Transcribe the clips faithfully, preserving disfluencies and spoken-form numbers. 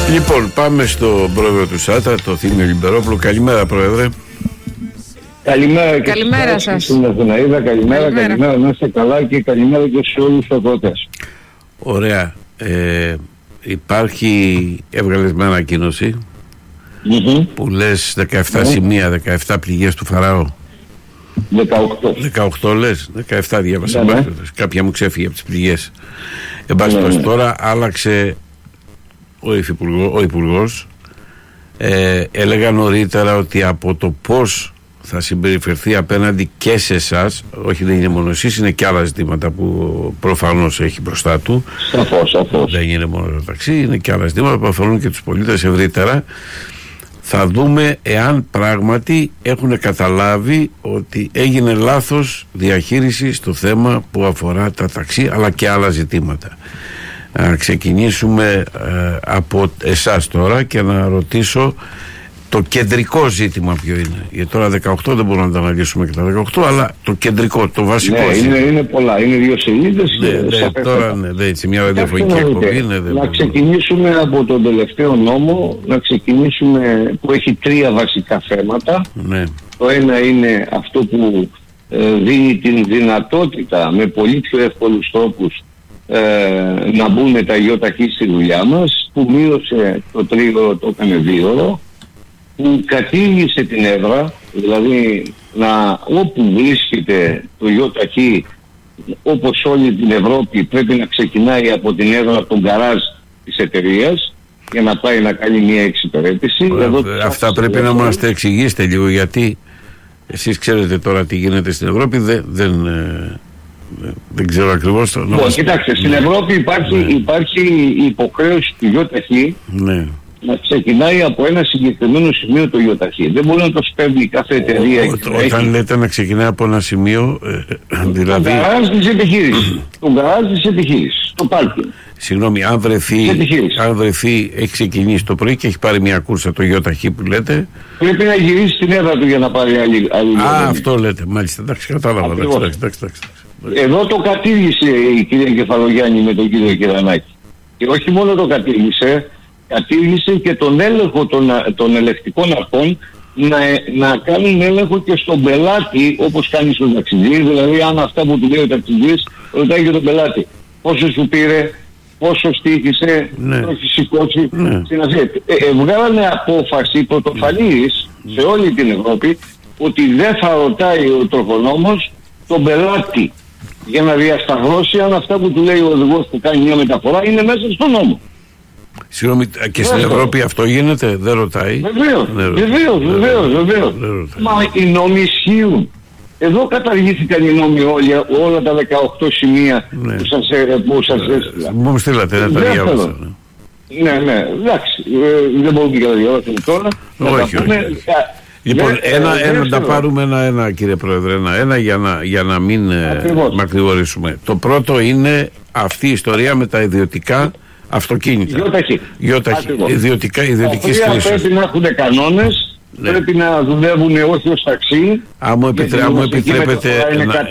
Λοιπόν, πάμε στον πρόεδρο του ΣΑΤΑ, το Θήμιο Λιμπερόπουλο. Καλημέρα, πρόεδρε. Καλημέρα και καλημέρα σας. Στην Αθηναίδα, καλημέρα, καλημέρα, καλημέρα, να είστε καλά και καλημέρα και σε όλους τους ακροατές. Ωραία. Ε, υπάρχει, έβγαλες μια ανακοίνωση Mm-hmm. που λες δεκαεπτά Mm-hmm. σημεία, δεκαεπτά πληγές του Φαραώ. δεκαοκτώ. δεκαοκτώ λες, δεκαεπτά διάβασα. Ναι, ναι. Κάποια μου ξέφυγε από τις πληγές. Εν πάση Ναι, ναι. τώρα άλλαξε ο, υφυπουργό, ο υπουργός. Ε, έλεγα νωρίτερα ότι από το πώς θα συμπεριφερθεί απέναντι και σε εσάς, όχι δεν είναι μόνο εσείς, είναι και άλλα ζητήματα που προφανώς έχει μπροστά του. Σαφώς, σαφώς. Δεν είναι μόνο το ταξί, είναι και άλλα ζητήματα που αφορούν και τους πολίτες ευρύτερα. Θα δούμε εάν πράγματι έχουν καταλάβει ότι έγινε λάθος διαχείριση στο θέμα που αφορά τα ταξί αλλά και άλλα ζητήματα. Να ξεκινήσουμε ε, από εσάς τώρα και να ρωτήσω το κεντρικό ζήτημα ποιο είναι. Γιατί τώρα δεκαοκτώ δεν μπορούμε να τα αναλύσουμε και τα δεκαοκτώ, αλλά το κεντρικό, το βασικό Ναι, ζήτημα. είναι, είναι πολλά, είναι δύο σελίδες. Ναι, ναι, τώρα ναι, δεν έτσι, μια ραδιοφωνική να εκπομπή δείτε, είναι. να ξεκινήσουμε από τον τελευταίο νόμο, να ξεκινήσουμε που έχει τρία βασικά θέματα. Ναι. Το ένα είναι αυτό που ε, δίνει την δυνατότητα με πολύ πιο εύκολους τρόπους ε, να μπουν τα ΙΟΤΑΧΗ στη δουλειά μας, που μείωσε το τρίγωρο, το έκανε δίωρο, που κατήργησε την έδρα, δηλαδή να, όπου βρίσκεται το ΙΟΤΑΧΗ, όπως όλη την Ευρώπη, πρέπει να ξεκινάει από την έδρα, από τον γκαράζ της εταιρείας για να πάει να κάνει μια εξυπηρέτηση. Εδώ, αυτά πρέπει να μας τα εξηγήσετε λίγο, γιατί εσείς ξέρετε τώρα τι γίνεται στην Ευρώπη, δεν, δεν, δεν ξέρω ακριβώς το νόμο. Κοιτάξτε, στην Ευρώπη υπάρχει, ναι. υπάρχει η υποχρέωση του ΙΟΤΑΧΗ, ναι, να ξεκινάει από ένα συγκεκριμένο σημείο το ΙΟΤΑΧΗ. Δεν μπορεί να το σπέβει κάθε εταιρεία. Ό, ό, όταν έχει... λέτε να ξεκινάει από ένα σημείο, ε, δηλαδή... Το γκαράζ της επιχείρησης. Το γκαράζ της επιχείρησης. Το πάρκινγκ. Συγγνώμη, αν βρεθεί, αν βρεθεί, έχει ξεκινήσει το πρωί και έχει πάρει μια κούρσα το ΙΟΤΑΧΗ που λέτε. Πρέπει να γυρίσει την έδρα του για να πάρει άλλη. άλλη Α, άλλη. Αυτό λέτε. Μάλιστα, εντάξει, κατάλαβα. Εντάξει, εντάξει, εντάξει, εντάξει. Εδώ το κατήργησε η κυρία Κεφαλογιάννη με τον κύριο Κυρανάκη. Και όχι μόνο το κατήργησε, κατήργησε και τον έλεγχο των, των ελεκτικών αρχών να, να κάνουν έλεγχο και στον πελάτη, όπως κάνει στον ταξιδί. Δηλαδή, αν αυτά που του λέει ο ταξιδίς, ρωτάει και τον πελάτη. Πόσο σου πήρε, πόσο στήχησε, ναι. το έχει σηκώσει. Ναι. Ε, ε, βγάλανε απόφαση πρωτοφανής σε όλη την Ευρώπη ότι δεν θα ρωτάει ο τροχονόμος τον πελάτη για να διασταυρώσει αν αυτά που του λέει ο οδηγός που κάνει μια μεταφορά είναι μέσα στον νόμο. Συγγνώμη, και στην Ευρώπη αυτό γίνεται, δεν ρωτάει. Βεβαίως, βεβαίως, βεβαίως, βεβαίως. Μα οι νόμοι ισχύουν. Εδώ καταργήθηκαν οι νόμοι όλοι, όλα τα δεκαοκτώ σημεία ναι. που σας, που σας έστειλα. Μου στείλατε, δεν τα διάβασα. Ναι, ναι, εντάξει, ε, δεν μπορούμε και να διαβάσουμε τώρα. Όχι, όχι. Λοιπόν, ναι, ένα, ε, ένα, τα πάρουμε ένα-ένα, κύριε Πρόεδρε, ένα-ένα για να, για να μην ε, μακρηγορήσουμε. Το πρώτο είναι αυτή η ιστορία με τα ιδιωτικά αυτοκίνητα. ΙΟΤΑΧΗ. ΙΟΤΑΧΗ. Ιδιωτικά, ιδιωτικής χρήσης. Πρέπει να έχουν κανόνες, ναι. πρέπει να δουλεύουν όχι ως ταξί. Αν μου, επιτρέ, μου επιτρέπετε είναι να,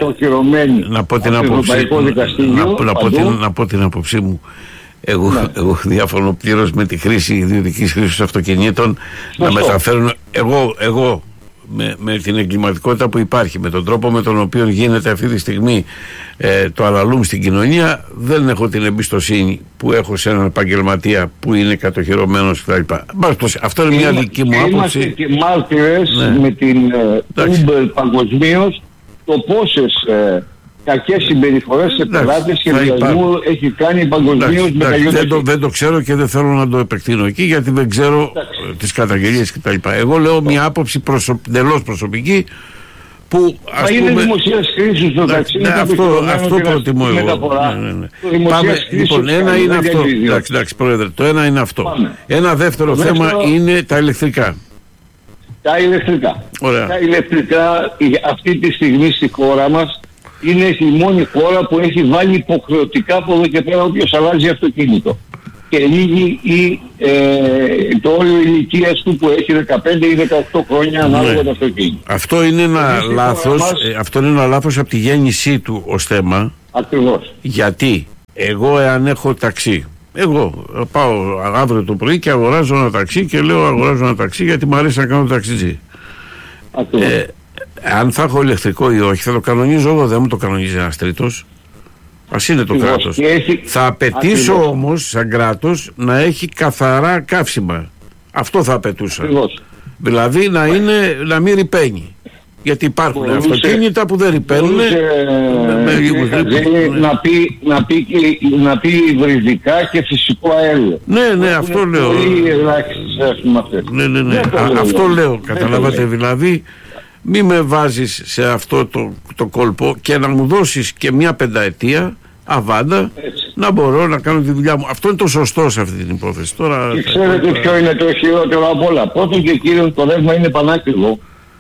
να πω την άποψή να, να, πω την, να πω την άποψή μου. Εγώ, ναι. εγώ διαφωνώ πλήρως με τη χρήση ιδιωτικής χρήσης αυτοκινήτων. Να μεταφέρουν εγώ, εγώ με, με την εγκληματικότητα που υπάρχει, με τον τρόπο με τον οποίο γίνεται αυτή τη στιγμή ε, το αλαλούμ στην κοινωνία, δεν έχω την εμπιστοσύνη που έχω σε έναν επαγγελματία που είναι κατοχυρωμένος κτλ. Αυτό είναι μια Είμα, δική μου άποψη. Είμαστε και μάρτυρες ναι. με την uh, Uber παγκοσμίως το πόσες uh, κακές συμπεριφορές σε πελάτες και βιασμού έχει κάνει παγκοσμίως με τα ΙΟΤΑΧΗ. Δεν, δεν το ξέρω και δεν θέλω να το επεκτείνω εκεί, γιατί δεν ξέρω ε, τις καταγγελίες κτλ. Εγώ λέω μια άποψη προσω... εντελώς προσωπική που ας Μα πούμε... είναι δημοσίας χρήσης στο ταξί. Ναι, αυτό, αυτό προτιμώ εγώ. Ναι, ναι, ναι. Πάμε, λοιπόν, ένα είναι αυτό. Εντάξει, εντάξει, Πρόεδρε, το ένα είναι αυτό. Πάμε. Ένα δεύτερο το θέμα δεύτερο... είναι τα ηλεκτρικά. Τα ηλεκτρικά. Ωραία. Τα ηλεκτρικά αυτή τη στιγμή στη χώρα μας είναι η μόνη χώρα που έχει βάλει υποχρεωτικά από εδώ και πέρα όποιος αλλάζει αυτοκίνητο. Και λύγει η, ε, το όριο ηλικίας του που έχει δεκαπέντε ή δεκαοκτώ χρόνια ανάλογα ναι. το αυτοκίνητο. Αυτό είναι ένα λάθος, μας... ε, αυτό είναι ένα λάθος από τη γέννησή του ως θέμα. Ακριβώς. Γιατί εγώ εάν έχω ταξί Εγώ πάω αύριο το πρωί και αγοράζω ένα ταξί και λέω αγοράζω ένα ταξί γιατί μου αρέσει να κάνω ταξιτζή. Ε, αν θα έχω ηλεκτρικό ή όχι, θα το κανονίζω εγώ, δεν μου το κανονίζει ένας τρίτος. Ας είναι το κράτος. Θα απαιτήσω όμως σαν κράτος να έχει καθαρά καύσιμα. Αυτό θα απαιτούσα. Ακριβώς. Δηλαδή να, είναι, να μην ρηπαίνει. Γιατί υπάρχουν μπορούσε, αυτοκίνητα που δεν ρηπαίνουν. Να πει, να, πει, να πει υβριδικά και φυσικό αέριο. Ναι, ναι, αυτό λέω. Ναι, ναι, ναι. Α, αυτό λέω, καταλάβατε. Δηλαδή, μη με βάζεις σε αυτό το, το κόλπο και να μου δώσεις και μια πενταετία αβάντα να μπορώ να κάνω τη δουλειά μου. Αυτό είναι το σωστό σε αυτή την υπόθεση. Τώρα, και ξέρετε θα... ποιο είναι το χειρότερο απ' όλα. Πρώτον και κύριον, το ρεύμα είναι πανάκριβο.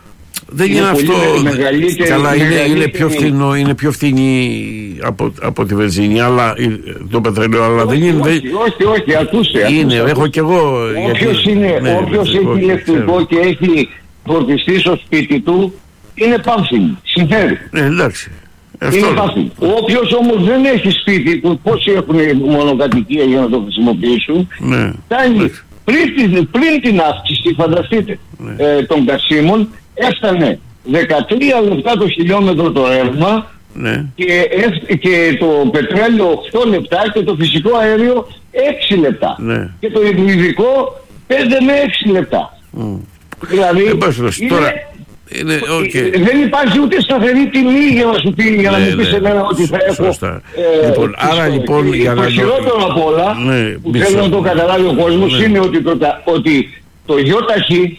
Δεν είναι, είναι αυτό. Καλά, είναι, είναι, πιο φθηνό, είναι πιο φθηνή από, από τη βενζίνη, αλλά το πετρέλαιο, αλλά όχι, δεν είναι. Όχι, όχι, όχι, ακούστε. Είναι, ακούστε. Έχω κι εγώ. Όποιος είναι, ναι, όποιος έχει ηλεκτρικό και έχει φορτιστεί στο σπίτι του, είναι πάμφινη. Συμφέρει. Ναι, εντάξει. Είναι πάμφινη. Όποιος όμως δεν έχει σπίτι του, πόσοι έχουν μονοκατοικία για να το χρησιμοποιήσουν, ναι. Φτάνει, πριν, πριν την αύξηση, φανταστείτε, ναι. ε, των καυσίμων, έφτανε δεκατρία λεπτά το χιλιόμετρο το ρεύμα, ναι. και, και το πετρέλαιο οκτώ λεπτά και το φυσικό αέριο έξι λεπτά. Ναι. Και το υβριδικό πέντε με έξι λεπτά. Mm. Δηλαδή είναι, τώρα, είναι, okay. δεν υπάρχει ούτε σταθερή τιμή για να σου πει, για να ναι, μου πεις ναι, εμένα ότι θα έχω. Ε, λοιπόν, άρα λοιπόν και, για το να χειρότερο απ' όλα, ναι, που μισό. Θέλω να το καταλάβει ο κόσμος, ναι. είναι ότι το, ότι το ΙΟΤΑΧΗ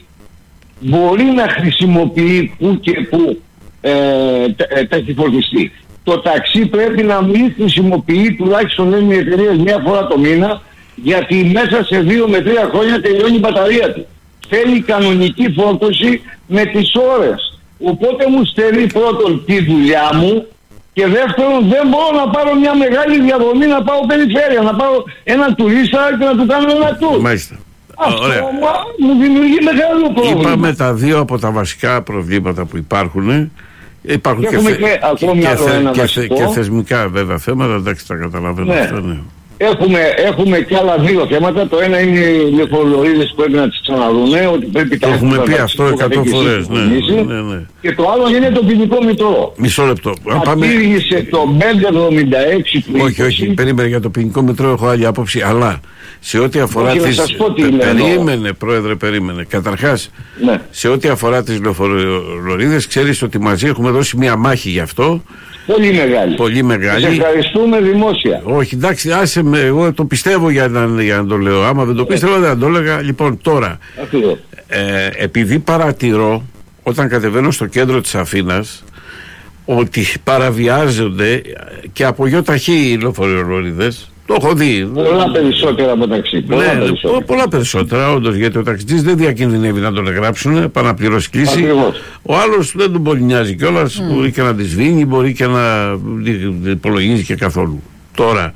μπορεί να χρησιμοποιεί που και που ε, ταχυφορτιστή. Το ταξί πρέπει να μην χρησιμοποιεί, τουλάχιστον λένε οι εταιρείες, μια φορά το μήνα, γιατί μέσα σε δύο με τρία χρόνια τελειώνει η μπαταρία του. Θέλει κανονική φόρτωση με τις ώρες. Οπότε μου στερεί πρώτον τη δουλειά μου και δεύτερον δεν μπορώ να πάρω μια μεγάλη διαδρομή, να πάω περιφέρεια, να πάω έναν τουρίστα και να του κάνω ένα tour. Μάλιστα. Αυτό μου δημιουργεί μεγάλο πρόβλημα. Είπαμε τα δύο από τα βασικά προβλήματα που υπάρχουν. Υπάρχουν και, και, θε, και, και, θε, και, και θεσμικά βέβαια θέματα, εντάξει, τα καταλαβαίνω. Ναι. Αυτό, ναι. Έχουμε, έχουμε και άλλα δύο θέματα. Το ένα είναι οι λεωφορείες που πρέπει να τις ξαναδούνε, ότι πρέπει το έχουμε πει αυτό εκατό φορές. Ναι, ναι, ναι. Και το άλλο είναι το ποινικό μητρό. Μισό λεπτό. Απήργησε το πέντε εβδομήντα έξι του όχι, όχι, περίμενε, για το ποινικό μητρό έχω άλλη άποψη, αλλά σε ό,τι αφορά όχι, τις... Πε, περίμενε, πρόεδρε, περίμενε. Καταρχάς, ναι. σε ό,τι αφορά τις λεωφορείες, ξέρεις ότι μαζί έχουμε δώσει μια μάχη γι' αυτό. Πολύ μεγάλη. Πολύ μεγάλη. Σε ευχαριστούμε δημόσια. Όχι, εντάξει, άσε με, εγώ το πιστεύω για να, για να το λέω. Άμα δεν το πίστευα δεν το έλεγα. Λοιπόν, τώρα, ε, επειδή παρατηρώ όταν κατεβαίνω στο κέντρο της Αθήνας ότι παραβιάζονται και από ΙΟΤΑΧΗ οι λεωφορείες. Το έχω δει. Πολλά περισσότερα από ταξί. Πολλά, ναι, περισσότερα. πολλά περισσότερα, όντως, γιατί ο ταξιτζής δεν διακινδυνεύει να τον εγγράψουν, πάει να πληρώσει κλίση. Ακριβώς. Ο άλλος δεν τον πολύ νοιάζει κιόλας, mm. μπορεί και να τη σβήνει, μπορεί και να υπολογίζει και καθόλου. Τώρα,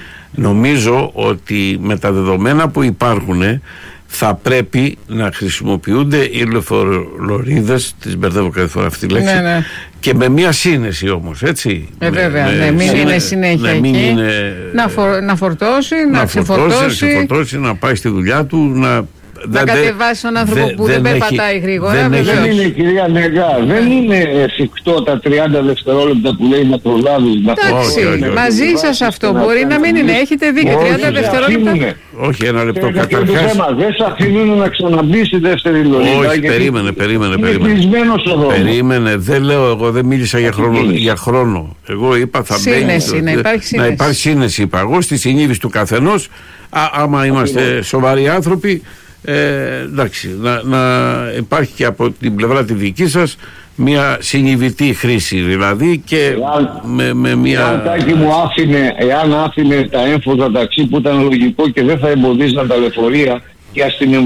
νομίζω ότι με τα δεδομένα που υπάρχουν θα πρέπει να χρησιμοποιούνται οι λεωφορείες, τις μπερδεύω κάθε φορά αυτή τη λέξη, ναι, ναι. και με μια σύνεση όμως, έτσι. Ε, βέβαια, με, ναι, μην είναι συνέχεια ναι, μην εκεί, είναι, να, φορ, να φορτώσει, να, να ξεφορτώσει, να ξεφορτώσει, να πάει στη δουλειά του, να... Να κατεβάσει τον άνθρωπο δε, που δεν, δεν περπατάει έχει, γρήγορα. Δεν, δεν είναι, κυρία Νεγά, δεν είναι εφικτό τα τριάντα δευτερόλεπτα που λέει να προλάβεις. Εντάξει, μαζί σας αυτό μπορεί να μην είναι. Έχετε δίκιο, τριάντα δευτερόλεπτα. Όχι, ένα λεπτό καταρχάς. Δεν σε αφήνουν να ξαναμπεί στη δεύτερη λωρίδα. Όχι, περίμενε, περίμενε. Περίμενε, δεν λέω εγώ, δεν μίλησα για χρόνο. Εγώ είπα θα μπαίνει. Να υπάρχει σύνεση, είπα εγώ, στη συνείδηση του καθενός. Άμα είμαστε σοβαροί άνθρωποι. Ε, εντάξει, να, να υπάρχει και από την πλευρά τη δική σας μια συνειδητή χρήση, δηλαδή και εάν, με, με μια... Εάν τάκι μου άφηνε, εάν άφηνε τα έμφωτα ταξί που ήταν λογικό και δεν θα εμποδίζαν τα λεωφορεία και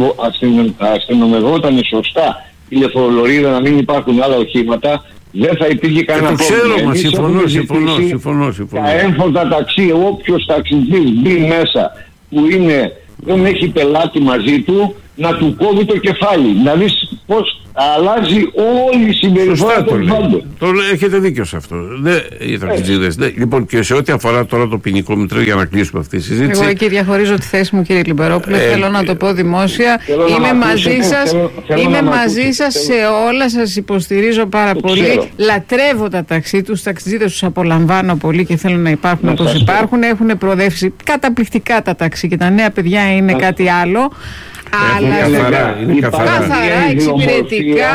αστυνομευόταν σωστά η λεωφορολορίδα να μην υπάρχουν άλλα οχήματα, δεν θα υπήρχε κανένα ε, πρόβλημα. Ξέρω, μα συμφωνώ, συμφωνώ, συμφωνώ, συμφωνώ. Τα έμφωτα ταξί, όποιος ταξιτζής μπει μέσα που είναι... δεν έχει πελάτη μαζί του, να του κόβει το κεφάλι. Να δεις πώς αλλάζει όλη η συμπεριφορά των πάντων. Έχετε δίκιο σε αυτό. Ναι, οι ταξιτζίδες. Ναι. Λοιπόν, και σε ό,τι αφορά τώρα το ποινικό μητρό, για να κλείσουμε αυτή τη συζήτηση. Εγώ εκεί διαχωρίζω τη θέση μου, κύριε Λιμπερόπουλε. Ε, θέλω να το πω δημόσια. Είμαι μαζί σας, θέλω, θέλω είμαι μαζί σας σε όλα. Σας υποστηρίζω πάρα πολύ. Ξέρω. Λατρεύω τα ταξί τους. Τους ταξιτζίδες τους απολαμβάνω πολύ και θέλω να υπάρχουν όπως υπάρχουν. Έχουν προοδεύσει καταπληκτικά τα ταξί και τα νέα παιδιά είναι κάτι άλλο. Αλλά καθαρά, είναι καθαρά, καθαρά εξυπηρετικά,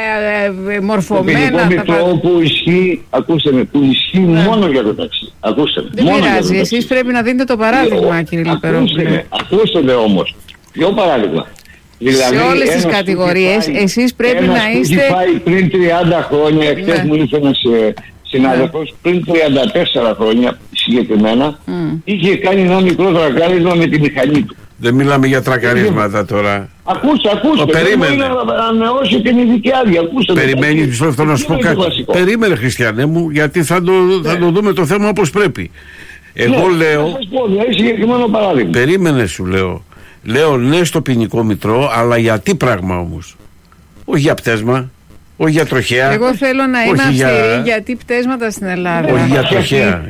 ε, ε, μορφωμένα. Το ποινικό που ισχύει, ακούστε με, που ισχύει ναι. μόνο για το ταξί. Ακούστε με. Δεν πειράζει, εσείς πρέπει να δίνετε το παράδειγμα, ε, κύριε Λιπερόπουλε. Ακούστε με όμως. Ποιο παράδειγμα? Δηλαδή, σε όλες τις κατηγορίες, πάει, εσείς πρέπει να είστε... Ένας που πάει πριν τριάντα χρόνια, εχθές ναι. μου ήρθε ένας συνάδελφος, ναι. πριν τριάντα τέσσερα χρόνια συγκεκριμένα, mm. είχε κάνει ένα μικρό τρακάρισμα με τη μηχανή του. Δεν μιλάμε για τρακαρίσματα τώρα. Ακούστε, ακούστε. Περίμενε. Να ανανεώσει την ειδική άδεια. Ακούστε. Περιμένει, μισό λεπτό να σου πω κάτι. Περίμενε, Χριστιανέ μου, γιατί θα το, ναι. θα το δούμε το θέμα όπως πρέπει. Εγώ ναι, λέω. Θα σας πω, δηλαδή συγκεκριμένο παράδειγμα. Περίμενε, σου λέω. Λέω ναι στο ποινικό μητρό, αλλά γιατί πράγμα όμως? Όχι για πτέσμα. Όχι για τροχέα. Εγώ θέλω να είμαι αυστηρή για... γιατί πτέσματα στην Ελλάδα. Όχι για τροχέα.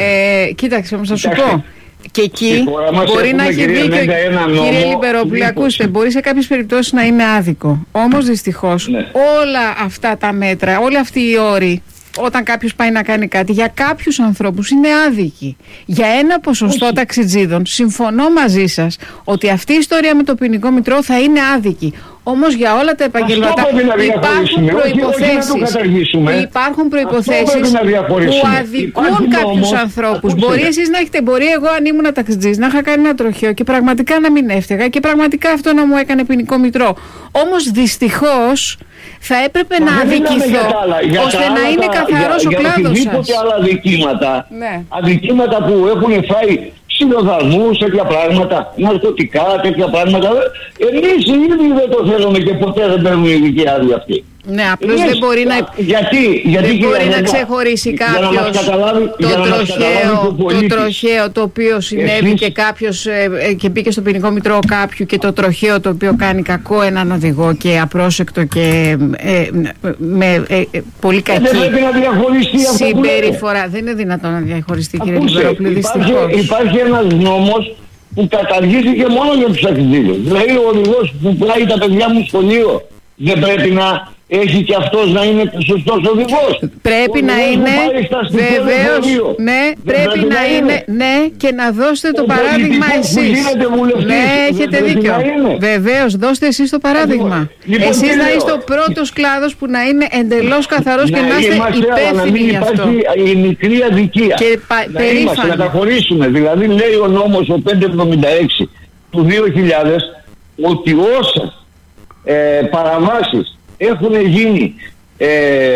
Ε, κοίταξε όμως, θα σου πω. Και εκεί μπορεί να έχει δίκιο, κύριε Λιμπερόπουλε, ακούστε, μπορεί σε κάποιες περιπτώσεις να είναι άδικο. Όμως δυστυχώς ναι. όλα αυτά τα μέτρα, όλοι αυτοί οι όροι, όταν κάποιος πάει να κάνει κάτι, για κάποιους ανθρώπους είναι άδικοι. Για ένα ποσοστό Όχι. ταξιτζίδων, συμφωνώ μαζί σας ότι αυτή η ιστορία με το ποινικό μητρό θα είναι άδικη. Όμως για όλα τα επαγγέλματα υπάρχουν προϋποθέσεις, υπάρχουν προϋποθέσεις που αδικούν κάποιους ανθρώπους. Μπορεί εσείς να έχετε, μπορεί εγώ αν ήμουν ταξιτζής να είχα κάνει ένα τροχαίο και πραγματικά να μην έφταιγα και πραγματικά αυτό να μου έκανε ποινικό μητρό. Όμως δυστυχώς θα έπρεπε Μα να αδικηθώ άλλα, ώστε να άλλα, είναι καθαρός για, ο κλάδος σας. Για άλλα αδικήματα, ναι. αδικήματα που έχουν φάει συνοδαρμούς, τέτοια πράγματα, ναρκωτικά, τέτοια πράγματα. Εμείς οι ίδιοι δεν το θέλουμε και ποτέ δεν παίρνουμε ειδική άδεια αυτή. Ναι, απλώς δεν μπορεί να, γιατί, γιατί δεν μπορεί να ξεχωρίσει κάποιος το τροχαίο, το τροχαίο το οποίο συνέβη Εσείς... και κάποιος ε, και μπήκε στο ποινικό μητρό κάποιου και το τροχαίο το οποίο κάνει κακό έναν οδηγό και απρόσεκτο και ε, με ε, ε, πολύ κακή συμπεριφορά. Δεν είναι δυνατόν να διαχωριστεί, κύριε Λιμπερόπουλε, δυστυχώς. Υπάρχει ένας νόμος που καταργήθηκε μόνο για τους ταξιτζίδες. Δηλαδή ο οδηγός που πλάει τα παιδιά μου σχολείο δεν πρέπει να έχει και αυτός να είναι σωστός οδηγός. Πρέπει να είναι, βεβαίως, ναι, πρέπει να είναι, ναι, και να δώσετε το παράδειγμα εσείς. Ναι, έχετε δίκιο. Βεβαίως, δώστε εσείς το παράδειγμα. Εσείς να είστε ο πρώτος κλάδος που να είναι εντελώς καθαρός και να είστε υπεύθυνοι γι' αυτό. Η μικρή αδικία. Και περήφανοι. Να τα χωρίσουμε. Δηλαδή λέει ο νόμος ο πεντακόσια εβδομήντα έξι του δύο χιλιάδες ότι όσα παραβάσεις έχουν γίνει ε,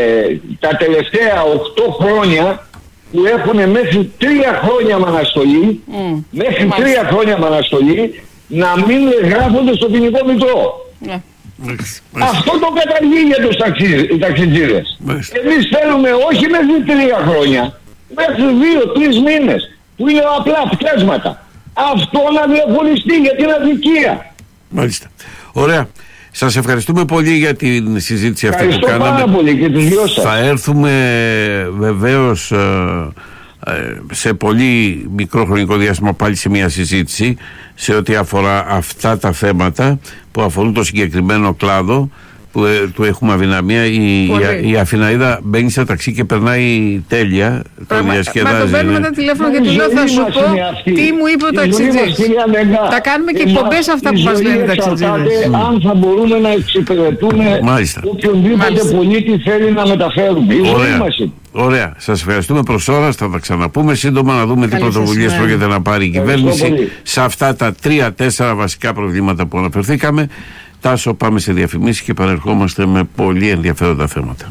τα τελευταία οκτώ χρόνια που έχουν μέχρι τρία χρόνια με αναστολή, mm. μέχρι mm. τρία χρόνια με αναστολή, να μην γράφονται στο ποινικό μητρό. Yeah. Αυτό το καταργεί για τους ταξιτζίδες. Εμείς θέλουμε όχι μέχρι τρία χρόνια, μέχρι δύο τρεις μήνες, που είναι απλά πτέσματα. Αυτό να διαχωριστεί για την αδικία. Μάλιστα. Ωραία. Σας ευχαριστούμε πολύ για την συζήτηση αυτή που κάναμε. Πάρα πολύ και τους δυο σας. Θα έρθουμε βεβαίως σε πολύ μικρό χρονικό διάστημα πάλι σε μια συζήτηση σε ό,τι αφορά αυτά τα θέματα που αφορούν το συγκεκριμένο κλάδο που ε, του έχουμε αδυναμία. Η, η, η Αθηναίδα μπαίνει σε ταξί και περνάει τέλεια. Το διασκεδάζει. Μα τον παίρνουμε τα τηλέφωνα και του λέω θα σου πω τι μου είπε ο ταξιτζής. Τα κάνουμε και εκπομπές αυτά που μας λένε οι ταξιτζίδες. Αν θα μπορούμε να εξυπηρετούμε οποιονδήποτε πολίτη θέλει να μεταφέρουμε. Ωραία. Ωραία. Σας ευχαριστούμε προς ώρας. Θα τα ξαναπούμε σύντομα να δούμε τι πρωτοβουλίες πρόκειται να πάρει η κυβέρνηση σε αυτά τα τρία-τέσσερα βασικά προβλήματα που αναφερθήκαμε. Τάσο, πάμε σε διαφημίσεις και παρερχόμαστε με πολύ ενδιαφέροντα θέματα.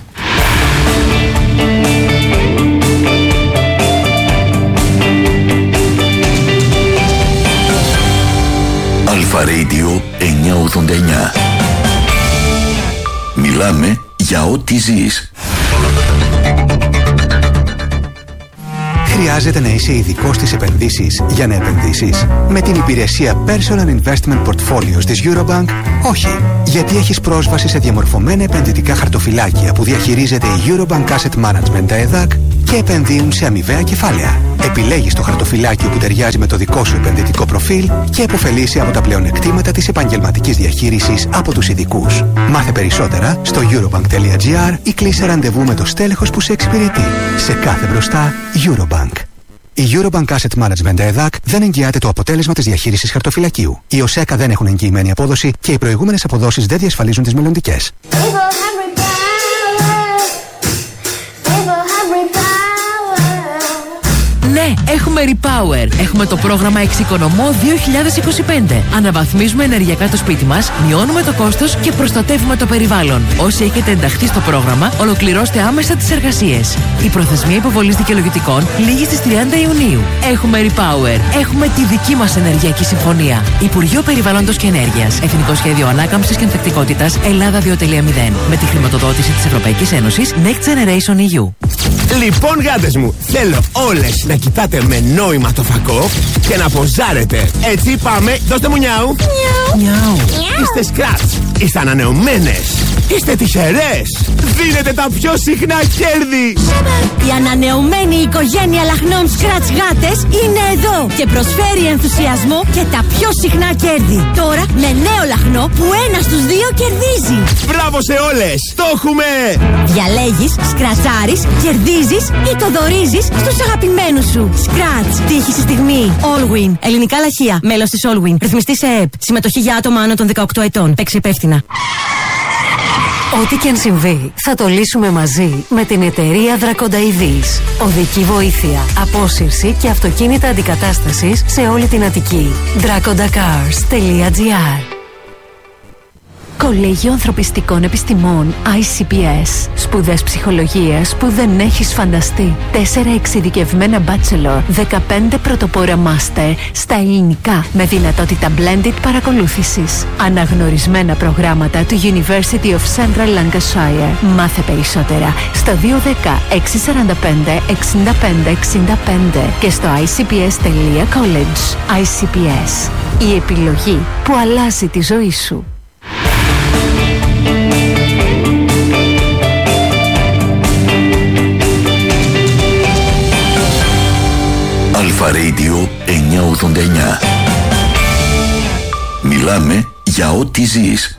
Αλφα Radio εννιακόσια ογδόντα εννιά. Μιλάμε για ό,τι ζεις. Χρειάζεται να είσαι ειδικός στις επενδύσεις για να επενδύσεις? Με την υπηρεσία Personal Investment Portfolios της Eurobank, όχι. Γιατί έχεις πρόσβαση σε διαμορφωμένα επενδυτικά χαρτοφυλάκια που διαχειρίζεται η Eurobank Asset Management ι έι ντι έι σι και επενδύουν σε αμοιβαία κεφάλαια. Επιλέγεις το χαρτοφυλάκιο που ταιριάζει με το δικό σου επενδυτικό προφίλ και επωφελείσαι από τα πλεονεκτήματα της επαγγελματικής διαχείρισης από τους ειδικούς. Μάθε περισσότερα στο eurobank τελεία gr ή κλείσε ραντεβού με το στέλεχος που σε εξυπηρετεί. Σε κάθε μπροστά, Eurobank. Η Eurobank Asset Management ι έι ντι έι σι δεν εγγυάται το αποτέλεσμα της διαχείρισης χαρτοφυλακίου. Οι ΟΣΕΚΑ δεν έχουν εγγυημένη απόδοση και οι προηγούμενες αποδόσεις δεν διασφαλίζουν τις μελλοντικές. Ναι, έχουμε Repower. Έχουμε το πρόγραμμα Εξοικονομώ δύο χιλιάδες είκοσι πέντε. Αναβαθμίζουμε ενεργειακά το σπίτι μας, μειώνουμε το κόστος και προστατεύουμε το περιβάλλον. Όσοι έχετε ενταχθεί στο πρόγραμμα, ολοκληρώστε άμεσα τις εργασίες. Η προθεσμία υποβολής δικαιολογητικών λήγει στις τριάντα Ιουνίου. Έχουμε Repower. Έχουμε τη δική μας ενεργειακή συμφωνία. Υπουργείο Περιβάλλοντος και Ενέργειας. Εθνικό Σχέδιο Ανάκαμψης και Ανθεκτικότητας Ελλάδα δύο κόμμα μηδέn. Με τη χρηματοδότηση της Ευρωπαϊκής Ένωσης Next Generation ι γιου. Λοιπόν, γάτες μου, θέλω όλες να κοιτάτε με νόημα το φακό και να ποζάρετε. Έτσι πάμε, δώστε μου νιάου. Νιάου. Είστε σκράτς, είστε ανανεωμένες, είστε τυχερές. Δίνετε τα πιο συχνά κέρδη. Η ανανεωμένη οικογένεια λαχνών σκράτς γάτες είναι εδώ και προσφέρει ενθουσιασμό και τα πιο συχνά κέρδη. Τώρα με νέο λαχνό που ένα στους δύο κερδίζει. Μπράβο σε όλες, το έχουμε. Διαλέγεις, σκρατσάρεις, κερδίζεις ή το δωρίζεις στους αγαπημένους σου. Σκράτς, τύχη στη στιγμή. Allwin, ελληνικά λαχεία, μέλος της Allwin. Ρυθμιστή σε ΕΕΠ. Συμμετοχή για άτομα άνω των δεκαοκτώ ετών. Παίξε υπεύθυνα. Ό,τι και αν συμβεί, θα το λύσουμε μαζί με την εταιρεία Δρακονταϊδής. Οδική βοήθεια, απόσυρση και αυτοκίνητα αντικατάστασης σε όλη την Αττική. δράκοντακάρς τελεία τζι άρ. Κολέγιο Ανθρωπιστικών Επιστημών άι σι πι ες. Σπουδές ψυχολογίας που δεν έχεις φανταστεί. Τέσσερα εξειδικευμένα bachelor, δεκαπέντε πρωτοπόρα master στα ελληνικά με δυνατότητα blended παρακολούθησης. Αναγνωρισμένα προγράμματα του University of Central Lancashire. Μάθε περισσότερα στο δύο ένα μηδέν έξι τέσσερα πέντε εξήντα πέντε εξήντα πέντε και στο άι σι πι ες τελεία college. άι σι πι ες. Η επιλογή που αλλάζει τη ζωή σου. Αλφα Radio εννιακόσια ογδόντα εννιά. Μιλάμε για ό,τι ζεις.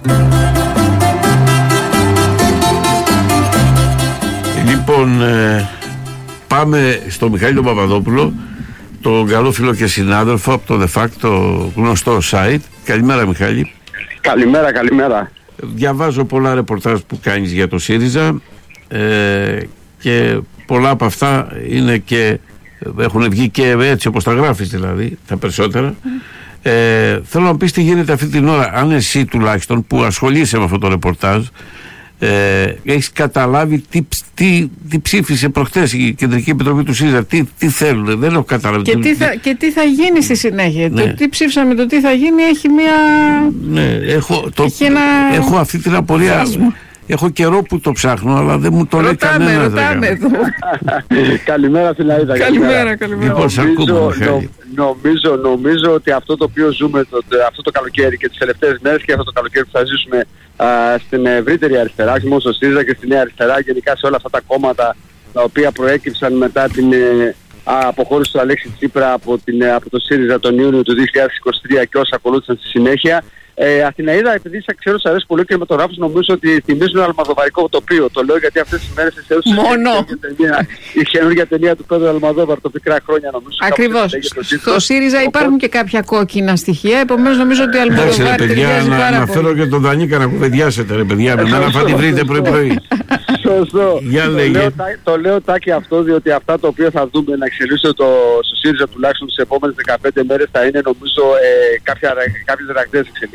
Λοιπόν, ε, πάμε στο Μιχάλη τον Παπαδόπουλο, τον καλό φίλο και συνάδελφο από το De Facto γνωστό site. Καλημέρα, Μιχάλη. Καλημέρα, καλημέρα. Διαβάζω πολλά ρεπορτάζ που κάνεις για το ΣΥΡΙΖΑ ε, και πολλά από αυτά είναι και έχουν βγει και έτσι όπως τα γράφεις, δηλαδή τα περισσότερα. Mm. Ε, θέλω να πεις τι γίνεται αυτή την ώρα, αν εσύ τουλάχιστον που ασχολείσαι με αυτό το ρεπορτάζ ε, έχεις καταλάβει τι, τι, τι ψήφισε προχτές η Κεντρική Επιτροπή του ΣΥΡΙΖΑ, τι, τι θέλουν, δεν έχω καταλάβει. Και τι θα, και τι θα γίνει στη συνέχεια. Ναι. Το τι ψήφισαμε, το τι θα γίνει έχει μια... Ναι, έχω, το, έχει ένα... έχω αυτή την απορία. Φάσμα. Έχω καιρό που το ψάχνω, αλλά δεν μου το λέει κανένα. Ρωτάμε εδώ. Καλημέρα, Φιλαίδα. Καλημέρα, καλημέρα. Λοιπόν, νομίζω, νο, νομίζω, νομίζω ότι αυτό το οποίο ζούμε το, αυτό το καλοκαίρι και τις τελευταίες μέρες και αυτό το καλοκαίρι που θα ζήσουμε α, στην ευρύτερη αριστερά, όχι μόνο στο ΣΥΡΙΖΑ και στη Νέα Αριστερά, γενικά σε όλα αυτά τα κόμματα τα οποία προέκυψαν μετά την ε, αποχώρηση του Αλέξη Τσίπρα από, την, από το ΣΥΡΙΖΑ τον Ιούνιο του δύο χιλιάδες είκοσι τρία και όσα ακολούθησαν στη συνέχεια. Ε, Αθηναίδα, επειδή σε ξέρω, σ' αρέσει πολύ και με το γράφος, νομίζω ότι θυμίζουν ένα αλμαδοβαρικό τοπίο. Το λέω γιατί αυτές τις μέρες σε μόνο η καινούργια ταινία του Πέδρου Αλμαδόβαρ, το πικρά χρόνια, νομίζω. Ακριβώς. Στο ΣΥΡΙΖΑ υπάρχουν και κάποια κόκκινα στοιχεία, επομένως νομίζω ότι ο Αλμαδόβαρ ταιριάζει πάρα πολύ. Να φέρω και τον Δανίκα να κουβεντιάσετε, ρε παιδιά, με μένα θα την βρείτε πρωί-πρωί. Σωστό. Το λέω τάκι αυτό, διότι αυτά τα οποία θα δούμε να εξελίσσονται στο ΣΥΡΙΖΑ τουλάχιστον τις επόμενες δεκαπέντε μέρες θα είναι νομίζω κάποιες ραγδαίες εξελίξεις.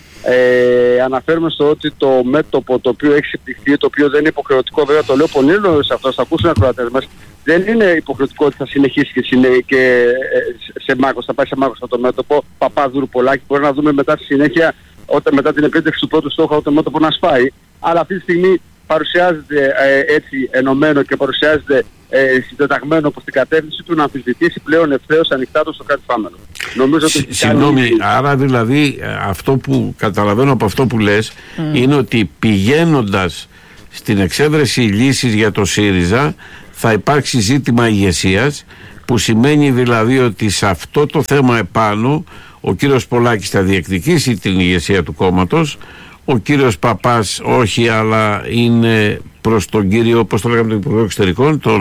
Ε, αναφέρουμε στο ότι το μέτωπο το οποίο έχει συμπληκτεί, το οποίο δεν είναι υποχρεωτικό, βέβαια το λέω πολύ λόγω σε αυτό, θα ακούσουν οι ακροατές μας, δεν είναι υποχρεωτικό ότι θα συνεχίσει και, συνε, και ε, σε μάκος, θα πάει σε μάκος αυτό το μέτωπο, Παπάδουρου Πολάκη, μπορεί να δούμε μετά στη συνέχεια, όταν, μετά την επίτευξη του πρώτου στόχου, το μέτωπο να σπάει, αλλά αυτή τη στιγμή παρουσιάζεται ε, έτσι ενωμένο και παρουσιάζεται ε, συντεταγμένο προς την κατεύθυνση του να αμφισβητήσει πλέον ευθέως ανοιχτά το στο κάτι φάμενο. Νομίζω ότι Συγγνώμη, κάνει... άρα δηλαδή αυτό που καταλαβαίνω από αυτό που λες mm. είναι ότι πηγαίνοντας στην εξέβρεση λύσης για το ΣΥΡΙΖΑ θα υπάρξει ζήτημα ηγεσίας, που σημαίνει δηλαδή ότι σε αυτό το θέμα επάνω ο κύριος Πολάκης θα διεκδικήσει την ηγεσία του κόμματος, ο κύριος Παπάς όχι, αλλά είναι προς τον κύριο, πώς το λέγαμε, τον Υπουργό Εξωτερικών, τον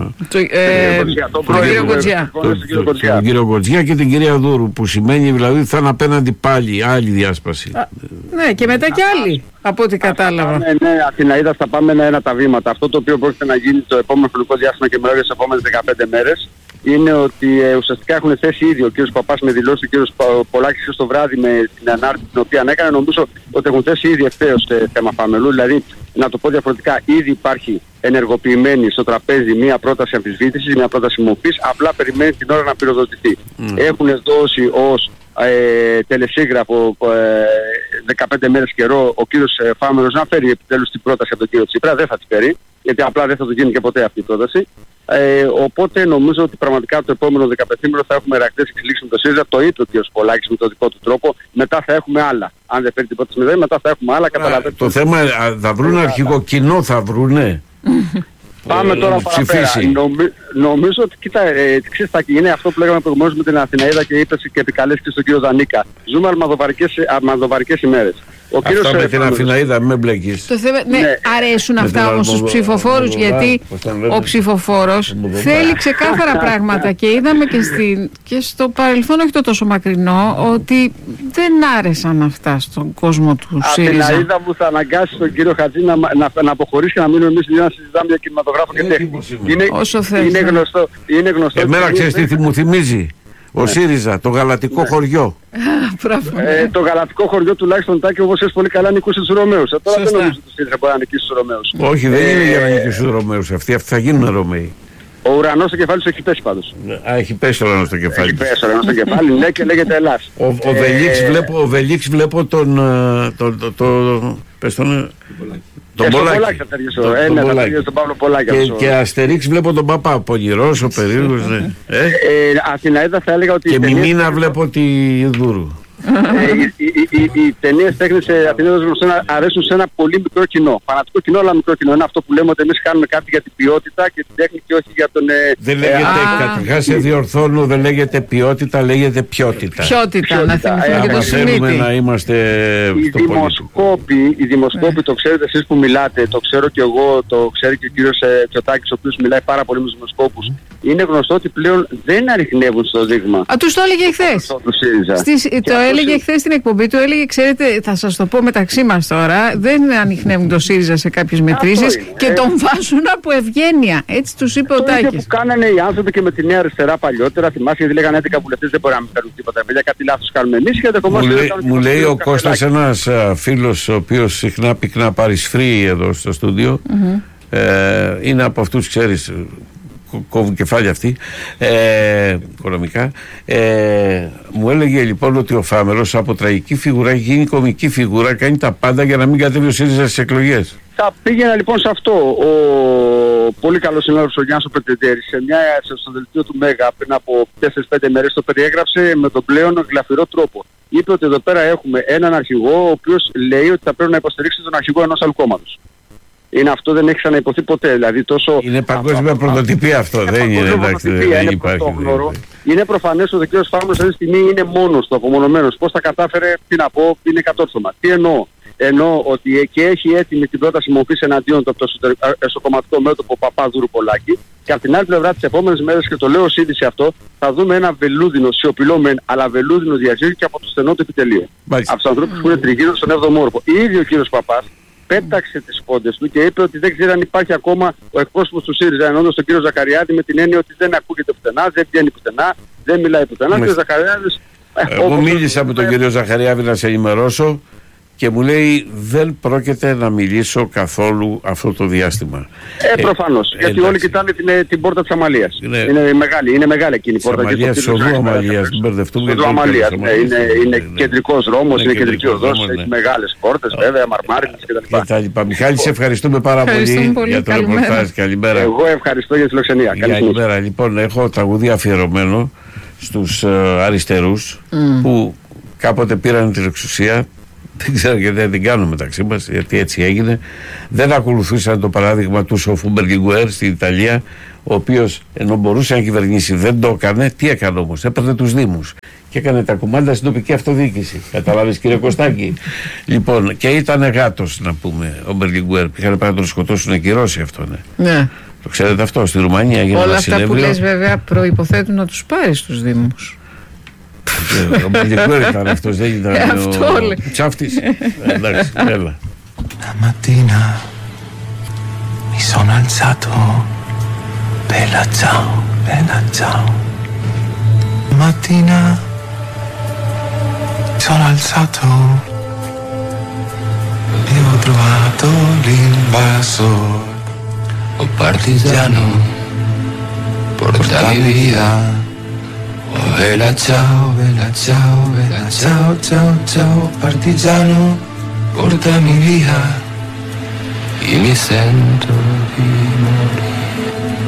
κύριο Κοτζιά και την κυρία Δούρου, που σημαίνει δηλαδή θα είναι απέναντι πάλι άλλη διάσπαση. Α, ναι, και μετά και άλλοι, από ό,τι κατάλαβα. Ναι, ναι, Αθηναίδα, θα πάμε ένα-ένα τα βήματα. Αυτό το οποίο πρόκειται να γίνει το επόμενο χρονικό διάστημα και με τις επόμενες δεκαπέντε μέρες είναι ότι ε, ουσιαστικά έχουν θέσει ήδη ο κύριος Παπάς με δηλώσει, ο κύριος Πολάκης το βράδυ με την ανάρτηση την οποία έκανε. Νομίζω ότι έχουν θέσει ήδη ευθέως ε, θέμα Φαμελού. Δηλαδή, να το πω διαφορετικά, ήδη υπάρχει ενεργοποιημένη στο τραπέζι μία πρόταση αμφισβήτησης, μία πρόταση μορφής, απλά περιμένει την ώρα να πυροδοτηθεί. Mm. Έχουν δώσει ως ε, τελεσίγραφο ε, δεκαπέντε μέρες καιρό ο κύριος ε, Φάμελος να φέρει επιτέλους την πρόταση από τον κύριο Τσίπρα. Δεν θα τη φέρει, γιατί απλά δεν θα του γίνει και ποτέ αυτή η πρόταση. Ε, οπότε νομίζω ότι πραγματικά το επόμενο δεκαπεντήμερο θα έχουμε ρακτές εξελίξεις με το ΣΥΡΙΖΑ. Το είπε ο κ. Πολάκης με τον δικό του τρόπο. Μετά θα έχουμε άλλα. Αν δεν φέρει την πρόταση μηδέν, μετά θα έχουμε άλλα. Καταλαβαίνετε. Το θέμα θα βρουν αρχικό κοινό, θα βρούνε. Πάμε τώρα παραπέρα. Νομι, νομίζω ότι κοίτα, ε, ξέρεις, θα είναι αυτό που λέγαμε προηγουμένως με την Αθηναίδα και είπε και επικαλέστηκε στον κύριο Δανίκα. Ζούμε αλμαδοβαρικές ημέρες. Ο αυτά κύριος με την Αθηναίδα, μην μπλέκεις. Το θέμα, ναι, ναι, αρέσουν με αυτά όμως στους ψηφοφόρους, γιατί ο ψηφοφόρος θέλει ξεκάθαρα πράγματα και είδαμε και, στην, και στο παρελθόν, όχι το τόσο μακρινό, ότι δεν άρεσαν αυτά στον κόσμο του ΣΥΡΙΖΑ. Αθηναίδα μου θα αναγκάσει τον κύριο Χατζή να, να, να αποχωρήσει και να μείνουμε εμείς να συζητάμε για κινηματογράφο και τέχνη. Είναι, είναι, γνωστό, είναι γνωστό. Εμένα ξέρεις τι μου θυμίζει? Ο ΣΥΡΙΖΑ, το γαλατικό χωριό. ε, το γαλατικό χωριό τουλάχιστον Τάκη, όπως ξέρεις πολύ καλά, νικούσε τους Ρωμαίους. Ε, τώρα δεν νομίζω ότι ο ΣΥΡΙΖΑ μπορεί να νικήσει τους Ρωμαίους. Όχι, δεν είναι για να νικήσει τους Ρωμαίους. Αυτοί, αυτοί θα γίνουν Ρωμαίοι. Ο ουρανός στο κεφάλι σου έχει πέσει πάντως. Α, έχει πέσει ο ουρανός στο κεφάλι. Έχει πέσει ο ουρανός στο κεφάλι, ναι, και λέγεται Ελλάς. Ο, ο, Βελίξ, βλέπω, ο Βελίξ βλέπω τον... τον, τον, τον πες τον... Τον Πολάκη θα ταιριώσω, ε, ναι, θα ταιριώσω τον Παύλο Πολάκη. Και, και Αστερίξ βλέπω τον Παπά, πονηρός, ο περίεργος, ναι. Ε? Ε, Αθηναίδα θα έλεγα ότι... Και Μιμίνα βλέπω τη Δούρου. οι, οι, οι, οι ταινίες τέχνης Αθηναίδας αρέσουν σε ένα πολύ μικρό κοινό. Φανατικό κοινό, αλλά μικρό κοινό. Είναι αυτό που λέμε ότι εμείς κάνουμε κάτι για την ποιότητα και την τέχνη και όχι για τον... Δεν λέγεται, καταρχάς σε διορθώνω, δεν λέγεται ποιότητα, λέγεται ποιότητα. Ποιότητα, να θυμηθούμε και το Σιμίτη. Να είμαστε οι δημοσκόποι, οι δημοσκόποι, το ξέρετε εσείς που μιλάτε, το ξέρω και εγώ, το ξέρει και ο κύριος Τσοτάκης, ο οποίος μιλάει πάρα πολύ με τους δημοσκόπους. Είναι γνωστό ότι πλέον δεν αριχνεύουν στο δείγμα. Α, τους το έλεγε χθες. Το έλεγε χθες στην εκπομπή του, έλεγε, ξέρετε, θα σας το πω μεταξύ μας τώρα, δεν ανιχνεύουν το ΣΥΡΙΖΑ σε κάποιες μετρήσεις και ε... τον βάζουν από ευγένεια. Έτσι τους είπε αυτό ο Τάκης. Αυτό που κάνανε οι άνθρωποι και με τη Νέα Αριστερά παλιότερα, θυμάσαι, γιατί λέγανε έντεκα βουλευτές δεν μπορεί να μην φέρουν τίποτα. Παιδιά, κάτι λάθος κάνουμε εμείς και δεν μου, λέει, μου λέει ο Κώστας, ένας φίλος ο οποίος συχνά πυκνά παρισφρεί εδώ στο στούντιο, mm-hmm. ε, είναι από αυτούς, ξέρεις, κόβουν κεφάλια αυτοί, ε, οικονομικά. Ε, μου έλεγε λοιπόν ότι ο Φάμελος από τραγική φιγουρά έχει γίνει κομική φιγουρά, κάνει τα πάντα για να μην κατέβει ο ΣΥΡΙΖΑ στις εκλογές. Θα πήγαινα λοιπόν σε αυτό. Ο πολύ καλός συνάδελφος ο Γιάννης ο Πετεντέρης σε μια στο δελτίο του Μέγα πριν από τέσσερις πέντε μέρες το περιέγραψε με τον πλέον γλαφυρό τρόπο. Είπε ότι εδώ πέρα έχουμε έναν αρχηγό ο οποίος λέει ότι θα πρέπει να υποστηρίξει τον αρχηγό ενός άλλου κόμματος. Είναι αυτό, δεν έχει ξαναυποθεί ποτέ. Δηλαδή τόσο... Είναι παγκόσμια πρωτοτυπία αυτό, είναι δεν είναι εντάξει, δεν είναι υπάρχει. Είναι προφανές ότι ο κ. Φάμελος αυτή τη στιγμή είναι μόνος του, απομονωμένος. Πώς θα κατάφερε, τι να πω, είναι κατόρθωμα. Τι εννοώ? Εννοώ ότι και έχει έτοιμη την πρόταση μορφής εναντίον του από το εσωκομματικό μέτωπο Παπά-Δούρου Πολάκη. Και από την άλλη πλευρά τις επόμενες μέρες, και το λέω ως είδηση αυτό, θα δούμε ένα βελούδινο, σιωπηλό μεν, αλλά βελούδινο διαζύγιο και από το στενό του επιτελείο. Από τους ανθρώπους που είναι τριγύρω στον έβδομο όροφο. Ήδη ο κ. Παπάς πέταξε τις πόντες του και είπε ότι δεν ξέρει αν υπάρχει ακόμα ο εκπρόσωπος του ΣΥΡΙΖΑ, εννοώντας τον κύριο Ζαχαριάδη με την έννοια ότι δεν ακούγεται πουθενά, δεν βγαίνει πουθενά, δεν μιλάει πουθενά. Και ο Ζαχαριάδης... Εγώ μίλησα με τον κύριο Ζαχαριάδη να σε ενημερώσω και μου λέει δεν πρόκειται να μιλήσω καθόλου αυτό το διάστημα. Ε, προφανώς, ε, γιατί εντάξει. όλοι κοιτάνε την, την πόρτα της Αμαλίας. Ναι. Είναι μεγάλη, είναι μεγάλη εκείνη η πόρτα. Αμαλίας, Σοδού Αμαλίας, μην μπερδευτούμε. Σοδού Αμαλίας, ναι, είναι, είναι ναι, κεντρικός δρόμος, είναι κεντρική οδός, ναι. έχει μεγάλες πόρτες βέβαια, μαρμάρινες κτλ. Μιχάλη, σε ευχαριστούμε πάρα πολύ, πολύ για το ρεπορτάζ. Καλημέρα. Εγώ ευχαριστώ για τη φιλοξενία. Καλημέρα. Λοιπόν, έχω τραγουδί αφιερωμένο στους αριστερούς που κάποτε πήραν την εξουσία. Δεν ξέρω γιατί δεν την κάνουμε μεταξύ μας, γιατί έτσι έγινε. Δεν ακολουθούσαν το παράδειγμα του Σοφού Μπερλιγκουέρ στην Ιταλία, ο οποίος ενώ μπορούσε να κυβερνήσει δεν το έκανε. Τι έκανε όμως? Έπαιρνε τους δήμους και έκανε τα κουμάντα στην τοπική αυτοδιοίκηση. Καταλάβεις, κύριε Κωστάκη? Λοιπόν, και ήταν γάτος, να πούμε, ο Μπερλιγκουέρ. Πήγαν να τον σκοτώσουν εκεί οι Ρώσοι, αυτό ναι. Ναι. Το ξέρετε αυτό? Στη Ρουμανία έγινε όλα ένα αυτά συνέδριο. Που λες βέβαια προϋποθέτουν να τους πάρει στους δήμους. Ο Μπερλιγκουέρ ήταν αυτός, δεν ήταν ε, αυτό ο Τσάφτης. Εντάξει, έλα. Una mattina mi sono alzato, bella ciao, bella ciao. Mattina mi sono alzato e ho trovato l'invasor. Oh partigiano, portami via. Oh bella ciao, bella ciao, bella ciao, ciao, ciao. Partigiano, portami via. Io mi sento di morire.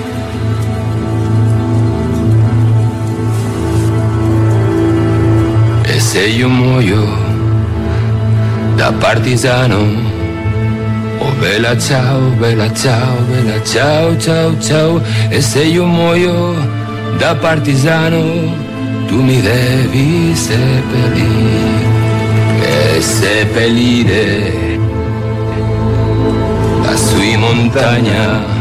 E se io muoio da partigiano, oh bella ciao, bella ciao, bella ciao, ciao, ciao. E se io muoio da partigiano, tu mi devi seppellire, e seppellire lassù in montagna.